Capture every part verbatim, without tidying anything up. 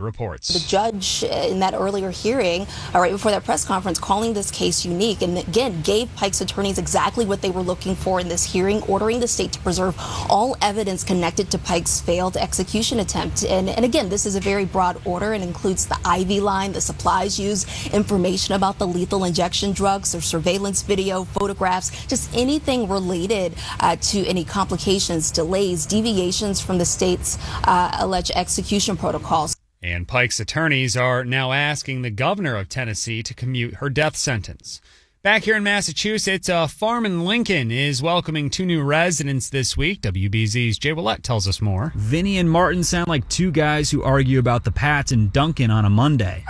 reports. The judge in that earlier hearing, uh, right before that press conference, calling this case unique, and again gave Pike's attorneys exactly what they were looking for in this hearing, ordering the state to preserve all evidence connected to Pike's failed execution attempt. And, and again, this is a very broad order and includes the I V line, the supplies used, information about the lethal injection drugs, or surveillance video, photographs, just anything related uh, to any complications, delays, deviations from the state's uh, alleged execution protocols. And Pike's attorneys are now asking the governor of Tennessee to commute her death sentence. Back here in Massachusetts, a farm in Lincoln is welcoming two new residents this week. W B Z's Jay Willett tells us more. Vinny and Martin sound like two guys who argue about the Pats and Duncan on a Monday.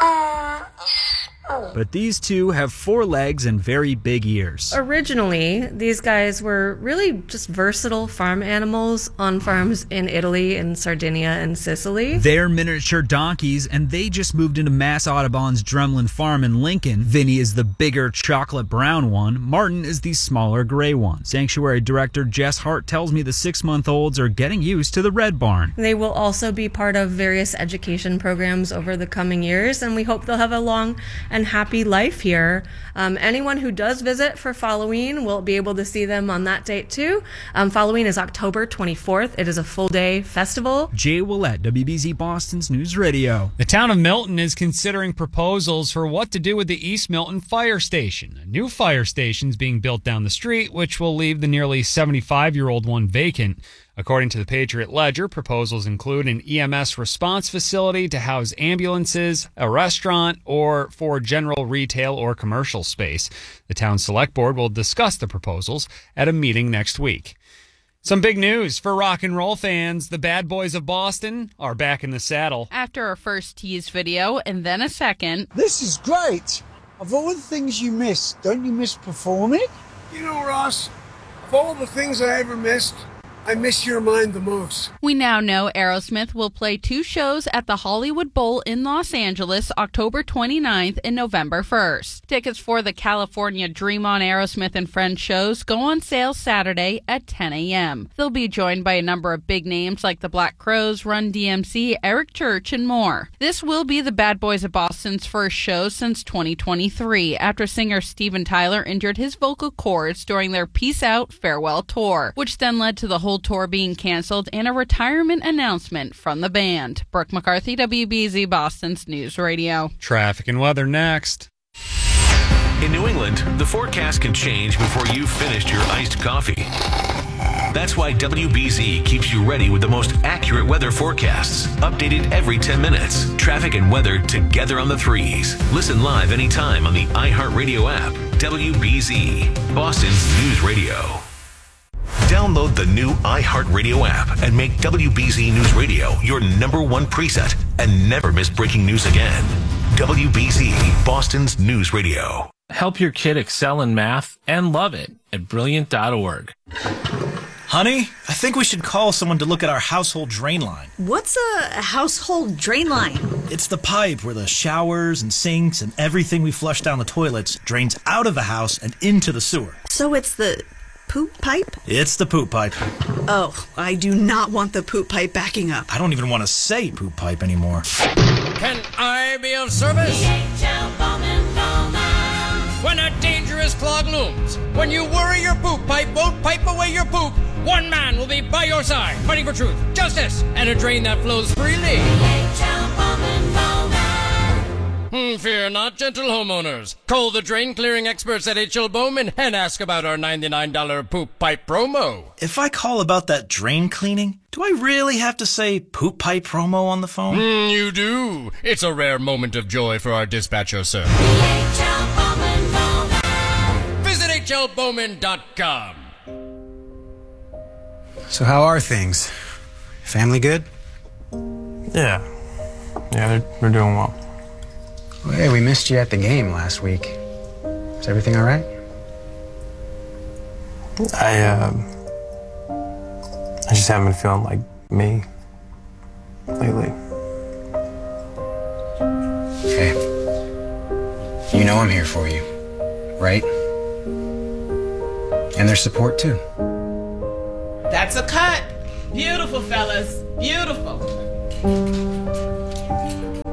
But these two have four legs and very big ears. Originally, these guys were really just versatile farm animals on farms in Italy and Sardinia and Sicily. They're miniature donkeys, and they just moved into Mass Audubon's Drumlin Farm in Lincoln. Vinny is the bigger chocolate brown one. Martin is the smaller gray one. Sanctuary Director Jess Hart tells me the six-month-olds are getting used to the red barn. They will also be part of various education programs over the coming years, and we hope they'll have a long and happy life here. Um, anyone who does visit for Halloween will be able to see them on that date too. Um, Halloween is October twenty-fourth. It is a full-day festival. Jay Willett, W B Z Boston's News Radio. The town of Milton is considering proposals for what to do with the East Milton Fire Station. A new fire station is being built down the street, which will leave the nearly seventy-five-year-old one vacant. According to the Patriot Ledger, proposals include an E M S response facility to house ambulances, a restaurant, or for general retail or commercial space. The town select board will discuss the proposals at a meeting next week. Some big news for rock and roll fans. The Bad Boys of Boston are back in the saddle. After a first tease video and then a second. This is great. Of all the things you miss, don't you miss performing? You know, Ross, of all the things I ever missed, I miss your mind the most. We now know Aerosmith will play two shows at the Hollywood Bowl in Los Angeles, October twenty-ninth and November first. Tickets for the California Dream On Aerosmith and Friends shows go on sale Saturday at ten a.m. They'll be joined by a number of big names like the Black Crowes, Run D M C, Eric Church, and more. This will be the Bad Boys of Boston's first show since twenty twenty-three, after singer Steven Tyler injured his vocal cords during their Peace Out farewell tour, which then led to the whole tour being canceled and a retirement announcement from the band. Brooke McCarthy, W B Z Boston's News Radio. Traffic and weather next. In New England, the forecast can change before you've finished your iced coffee. That's why W B Z keeps you ready with the most accurate weather forecasts, updated every ten minutes. Traffic and weather together on the threes. Listen live anytime on the iHeartRadio app. W B Z, Boston's News Radio. Download the new iHeartRadio app and make W B Z News Radio your number one preset and never miss breaking news again. W B Z, Boston's News Radio. Help your kid excel in math and love it at brilliant dot org. Honey, I think we should call someone to look at our household drain line. What's a household drain line? It's the pipe where the showers and sinks and everything we flush down the toilets drains out of the house and into the sewer. So it's the poop pipe? It's the poop pipe. Oh, I do not want the poop pipe backing up. I don't even want to say poop pipe anymore. Can I be of service? When a dangerous clog looms, when you worry your poop pipe won't pipe away your poop, one man will be by your side, fighting for truth, justice, and a drain that flows freely. Hmm, fear not, gentle homeowners. Call the drain clearing experts at H L Bowman and ask about our ninety-nine dollars poop pipe promo. If I call about that drain cleaning, do I really have to say poop pipe promo on the phone? Hmm, you do. It's a rare moment of joy for our dispatcher, sir. Visit H L Bowman dot com. So how are things? Family good? Yeah. Yeah, they're, they're doing well. Well, hey, we missed you at the game last week. Is everything all right? I, uh, I just haven't been feeling like me lately. Hey, you know I'm here for you, right? And there's support, too. That's a cut. Beautiful, fellas. Beautiful.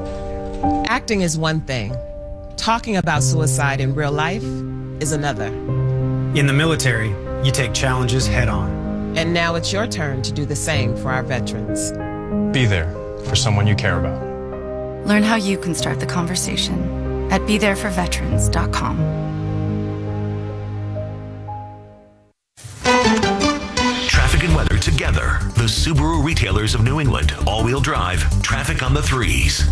acting is one thing. Talking about suicide in real life is another. In the military, you take challenges head on. And now it's your turn to do the same for our veterans. Be there for someone you care about. Learn how you can start the conversation at be there for veterans dot com. Traffic and weather together. The Subaru retailers of New England. All-wheel drive. Traffic on the threes.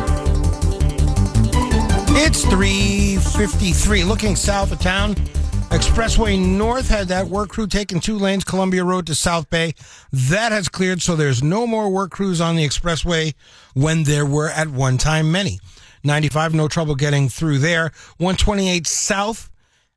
It's three fifty-three. Looking south of town, Expressway North had that work crew taking two lanes, Columbia Road to South Bay. That has cleared, so there's no more work crews on the expressway when there were at one time many. ninety-five, no trouble getting through there. one twenty-eight South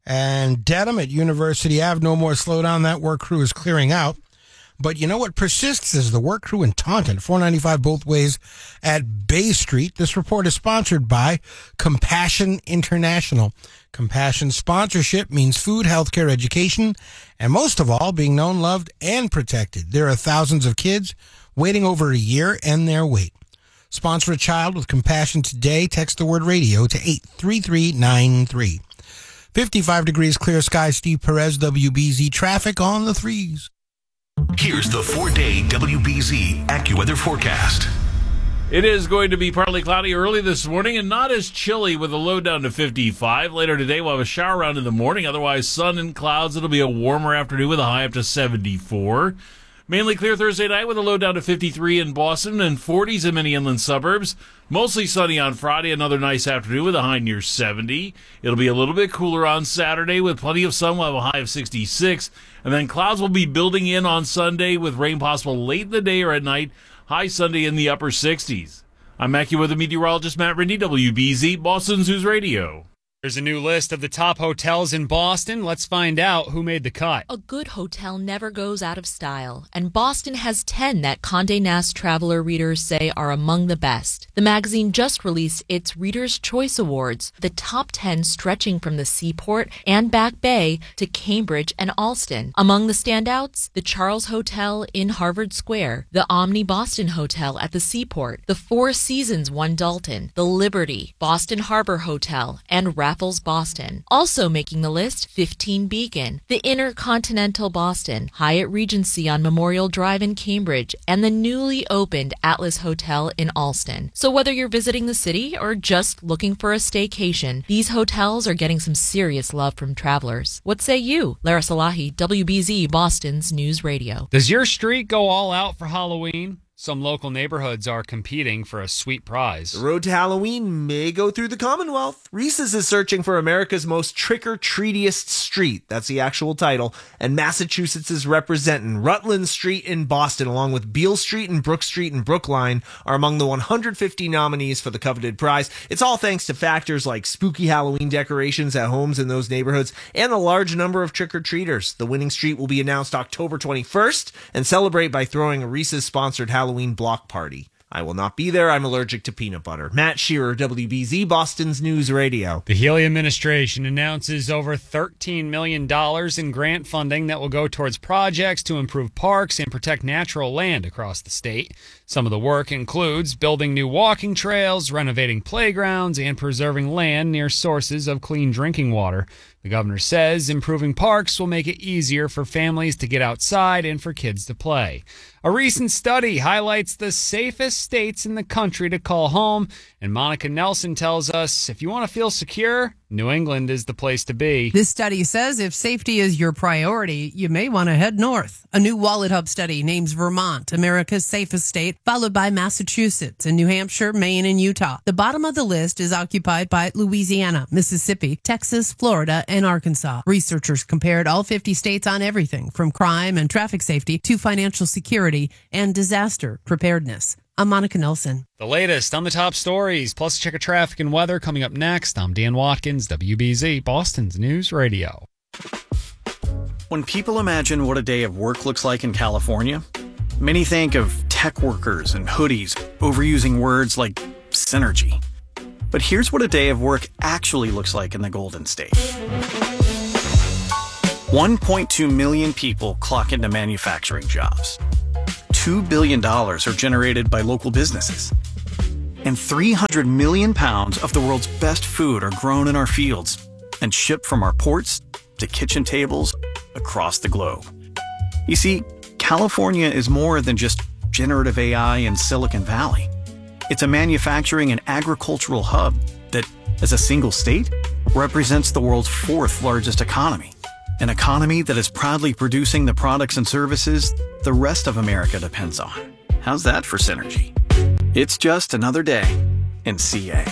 and Dedham at University Avenue, no more slowdown. That work crew is clearing out. But you know what persists is the work crew in Taunton, four ninety-five both ways at Bay Street. This report is sponsored by Compassion International. Compassion sponsorship means food, healthcare, education, and most of all, being known, loved, and protected. There are thousands of kids waiting over a year and their wait. Sponsor a child with Compassion today. Text the word radio to eight three three nine three. fifty-five degrees, clear sky. Steve Perez, W B Z. Traffic on the threes. Here's the four-day W B Z AccuWeather forecast. It is going to be partly cloudy early this morning and not as chilly with a low down to fifty-five. Later today, we'll have a shower around in the morning. Otherwise, sun and clouds. It'll be a warmer afternoon with a high up to seventy-four. Mainly clear Thursday night with a low down to fifty-three in Boston and forties in many inland suburbs. Mostly sunny on Friday. Another nice afternoon with a high near seventy. It'll be a little bit cooler on Saturday with plenty of sun. We'll have a high of sixty-six. And then clouds will be building in on Sunday with rain possible late in the day or at night. High Sunday in the upper sixties. I'm AccuWeather meteorologist Matt Rindy, W B Z, Boston News Radio. There's a new list of the top hotels in Boston. Let's find out who made the cut. A good hotel never goes out of style, and Boston has ten that Condé Nast Traveler readers say are among the best. The magazine just released its Reader's Choice Awards, the top ten stretching from the Seaport and Back Bay to Cambridge and Allston. Among the standouts, the Charles Hotel in Harvard Square, the Omni Boston Hotel at the Seaport, the Four Seasons One Dalton, the Liberty, Boston Harbor Hotel, and Raffles Boston. Also making the list, fifteen Beacon, the Intercontinental Boston, Hyatt Regency on Memorial Drive in Cambridge, and the newly opened Atlas Hotel in Allston. So whether you're visiting the city or just looking for a staycation, these hotels are getting some serious love from travelers. What say you? Lara Salahi, W B Z, Boston's News Radio. Does your street go all out for Halloween? Some local neighborhoods are competing for a sweet prize. The road to Halloween may go through the Commonwealth. Reese's is searching for America's most trick-or-treatiest street. That's the actual title. And Massachusetts is representing Rutland Street in Boston, along with Beale Street and Brook Street in Brookline, are among the one hundred fifty nominees for the coveted prize. It's all thanks to factors like spooky Halloween decorations at homes in those neighborhoods and the large number of trick-or-treaters. The winning street will be announced October twenty-first and celebrate by throwing a Reese's-sponsored Halloween Halloween block party. I will not be there. I'm allergic to peanut butter. Matt Shearer, W B Z, Boston's News Radio. The Healy administration announces over thirteen million dollars in grant funding that will go towards projects to improve parks and protect natural land across the state. Some of the work includes building new walking trails, renovating playgrounds, and preserving land near sources of clean drinking water. The governor says improving parks will make it easier for families to get outside and for kids to play. A recent study highlights the safest states in the country to call home, and Monica Nelson tells us if you want to feel secure, New England is the place to be. This study says if safety is your priority, you may want to head north. A new Wallet Hub study names Vermont America's safest state, followed by Massachusetts and New Hampshire, Maine, and Utah. The bottom of the list is occupied by Louisiana, Mississippi, Texas, Florida, and Arkansas. Researchers compared all fifty states on everything from crime and traffic safety to financial security and disaster preparedness. I'm Monica Nelson. The latest on the top stories, plus check of traffic and weather coming up next. I'm Dan Watkins, W B Z, Boston's News Radio. When people imagine what a day of work looks like in California, many think of tech workers and hoodies, overusing words like synergy. But here's what a day of work actually looks like in the Golden State. one point two million people clock into manufacturing jobs. two billion dollars are generated by local businesses. And three hundred million pounds of the world's best food are grown in our fields and shipped from our ports to kitchen tables across the globe. You see, California is more than just generative A I and Silicon Valley. It's a manufacturing and agricultural hub that, as a single state, represents the world's fourth largest economy. An economy that is proudly producing the products and services the rest of America depends on. How's that for synergy? It's just another day in C A.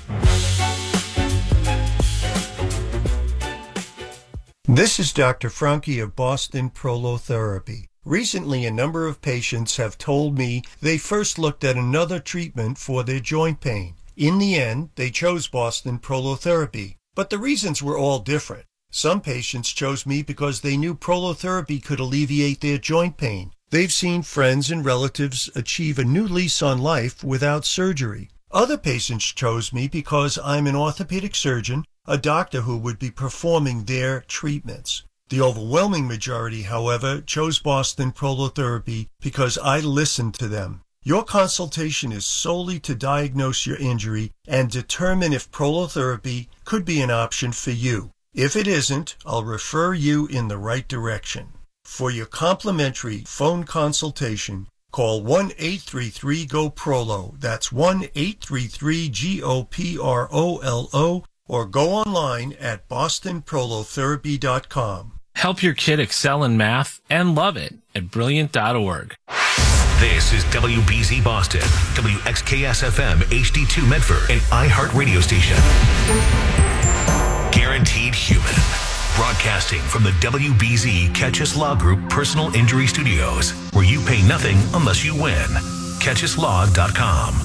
This is Doctor Franke of Boston Prolotherapy. Recently, a number of patients have told me they first looked at another treatment for their joint pain. In the end, they chose Boston Prolotherapy, but the reasons were all different. Some patients chose me because they knew prolotherapy could alleviate their joint pain. They've seen friends and relatives achieve a new lease on life without surgery. Other patients chose me because I'm an orthopedic surgeon, a doctor who would be performing their treatments. The overwhelming majority, however, chose Boston Prolotherapy because I listened to them. Your consultation is solely to diagnose your injury and determine if prolotherapy could be an option for you. If it isn't, I'll refer you in the right direction. For your complimentary phone consultation, call one eight three three G O P R O L O. That's one eight three three G O P R O L O, or go online at boston prolotherapy dot com. Help your kid excel in math and love it at brilliant dot org. This is W B Z Boston, W X K S F M H D two Medford, an iHeart radio station. Guaranteed Human. Broadcasting from the W B Z Catch Us Law Group Personal Injury Studios, where you pay nothing unless you win. catch us law dot com.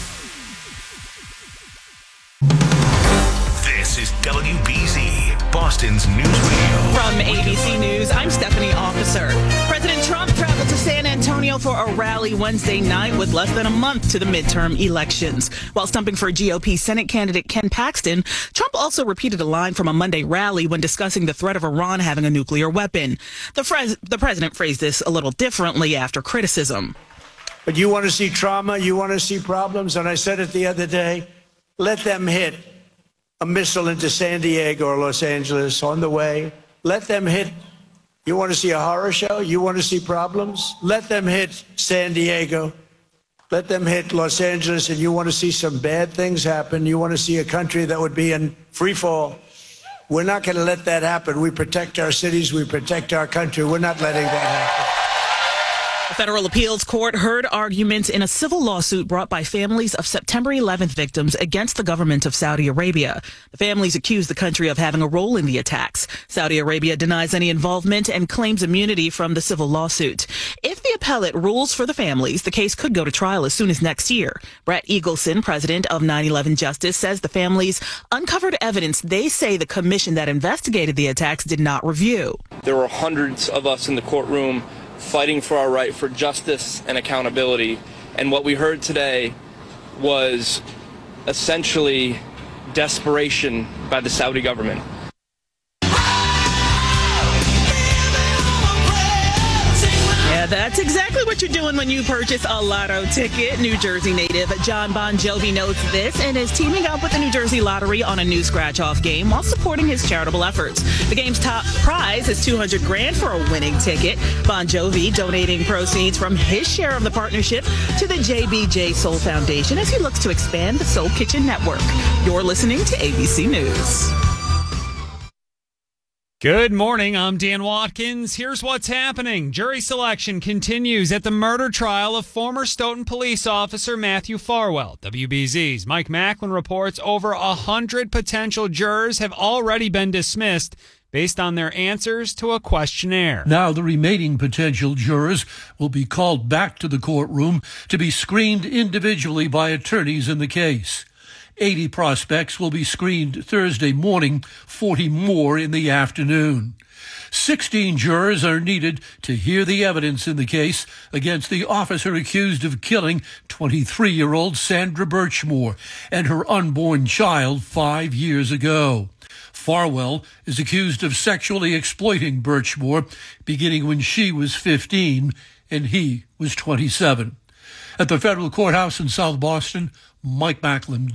This is W B Z, Boston's news radio. From A B C News, I'm Stephanie Officer. President Trump traveled to San Antonio for a rally Wednesday night with less than a month to the midterm elections. While stumping for G O P Senate candidate Ken Paxton, Trump also repeated a line from a Monday rally when discussing the threat of Iran having a nuclear weapon. The, fres- the president phrased this a little differently after criticism. But you want to see trauma, you want to see problems, and I said it the other day, let them hit a missile into San Diego or Los Angeles on the way. Let them hit. You want to see a horror show? You want to see problems? Let them hit San Diego. Let them hit Los Angeles, and you want to see some bad things happen. You want to see a country that would be in free fall. We're not going to let that happen. We protect our cities. We protect our country. We're not letting that happen. The Federal Appeals Court heard arguments in a civil lawsuit brought by families of September eleventh victims against the government of Saudi Arabia. The families accuse the country of having a role in the attacks. Saudi Arabia denies any involvement and claims immunity from the civil lawsuit. If the appellate rules for the families, the case could go to trial as soon as next year. Brett Eagleson, president of nine eleven Justice, says the families uncovered evidence they say the commission that investigated the attacks did not review. There were hundreds of us in the courtroom fighting for our right for justice and accountability. And what we heard today was essentially desperation by the Saudi government. Yeah, that's exactly what you're doing when you purchase a lotto ticket. New Jersey native John Bon Jovi knows this and is teaming up with the New Jersey Lottery on a new scratch-off game while supporting his charitable efforts. The game's top prize is two hundred grand for a winning ticket. Bon Jovi donating proceeds from his share of the partnership to the J B J Soul Foundation as he looks to expand the Soul Kitchen network. You're listening to A B C News. Good morning, I'm Dan Watkins. Here's what's happening. Jury selection continues at the murder trial of former Stoughton police officer Matthew Farwell. W B Z's Mike Macklin reports over a hundred potential jurors have already been dismissed based on their answers to a questionnaire. Now the remaining potential jurors will be called back to the courtroom to be screened individually by attorneys in the case. eighty prospects will be screened Thursday morning, forty more in the afternoon. sixteen jurors are needed to hear the evidence in the case against the officer accused of killing twenty-three-year-old Sandra Birchmore and her unborn child five years ago. Farwell is accused of sexually exploiting Birchmore beginning when she was fifteen and he was twenty-seven. At the federal courthouse in South Boston, Mike Macklin.